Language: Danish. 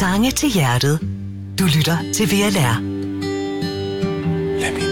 Sange til hjertet. Du lytter til VLR. Lad min